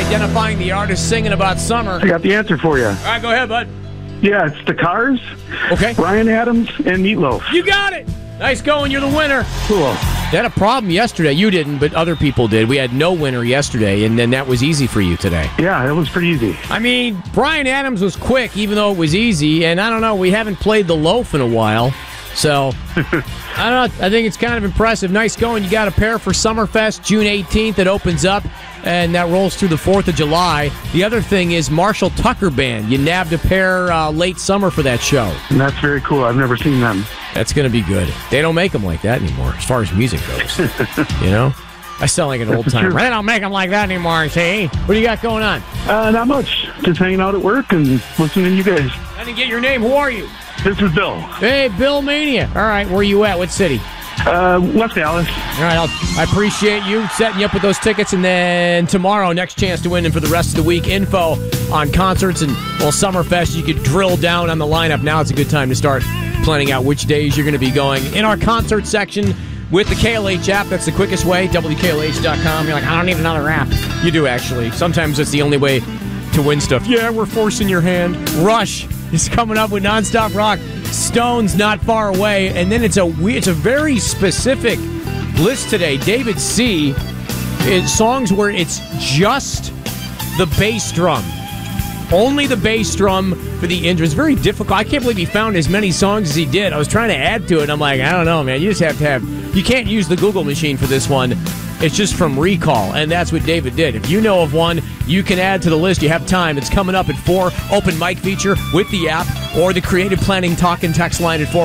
identifying the artist singing about summer. I got the answer for you. All right, go ahead, bud. Yeah, it's the Cars. Okay. Bryan Adams and Meatloaf. You got it. Nice going. You're the winner. Cool. They had a problem yesterday. You didn't, but other people did. We had no winner yesterday, and then that was easy for you today. Yeah, it was pretty easy. I mean, Bryan Adams was quick, even though it was easy, and I don't know, we haven't played the loaf in a while, so I don't know. I think it's kind of impressive. Nice going. You got a pair for Summerfest, June 18th. It opens up, and that rolls through the 4th of July. The other thing is Marshall Tucker Band. You nabbed a pair late summer for that show. And that's very cool. I've never seen them. That's going to be good. They don't make them like that anymore, as far as music goes. You know? I sound like an old timer. They don't make them like that anymore, see? What do you got going on? Not much. Just hanging out at work and listening to you guys. I didn't get your name. Who are you? This is Bill. Hey, Bill Mania. All right, where you at? What city? West Dallas. All right, I appreciate you setting you up with those tickets. And then tomorrow, next chance to win. And for the rest of the week, info on concerts and, well, Summerfest. You could drill down on the lineup. Now it's a good time to start planning out which days you're going to be going. In our concert section with the KLH app, that's the quickest way, WKLH.com. You're like, I don't need another app. You do, actually. Sometimes it's the only way to win stuff. Yeah, we're forcing your hand. Rush is coming up with Nonstop Rock. Stone's not far away. And then it's a very specific list today. David C. is songs where it's just the bass drum. Only the bass drum for the intro. It's very difficult. I can't believe he found as many songs as he did. I was trying to add to it. I'm like, I don't know, man. You just have to have... You can't use the Google machine for this one. It's just from recall, and that's what David did. If you know of one, you can add to the list. You have time. It's coming up at 4. Open mic feature with the app or the Creative Planning Talk and Text line at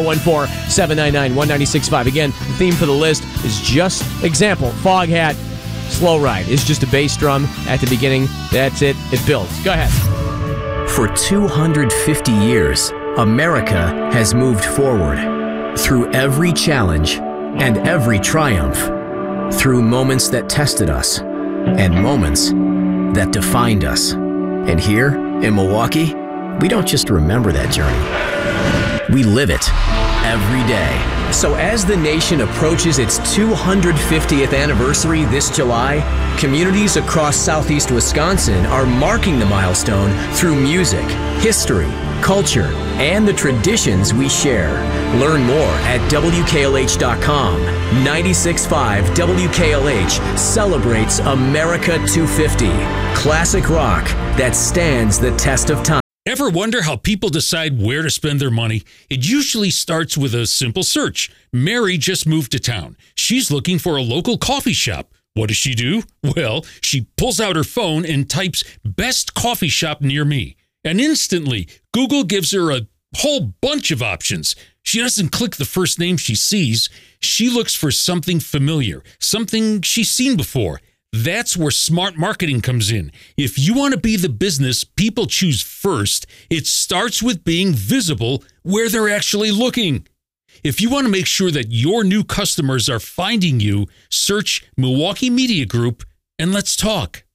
414-799-1965. Again, the theme for the list is just, example, Foghat, Slow Ride. It's just a bass drum at the beginning. That's it. It builds. Go ahead. For 250 years, America has moved forward through every challenge and every triumph, through moments that tested us and moments that defined us. And here in Milwaukee, we don't just remember that journey. We live it every day. So as the nation approaches its 250th anniversary this July, communities across southeast Wisconsin are marking the milestone through music, history, culture, and the traditions we share. Learn more at WKLH.com. 96.5 WKLH celebrates America 250. Classic rock that stands the test of time. Ever wonder how people decide where to spend their money? It usually starts with a simple search. Mary just moved to town. She's looking for a local coffee shop. What does she do? Well, she pulls out her phone and types "best coffee shop near me." And instantly, Google gives her a whole bunch of options. She doesn't click the first name she sees. She looks for something familiar, something she's seen before. That's where smart marketing comes in. If you want to be the business people choose first, it starts with being visible where they're actually looking. If you want to make sure that your new customers are finding you, search Milwaukee Media Group and let's talk.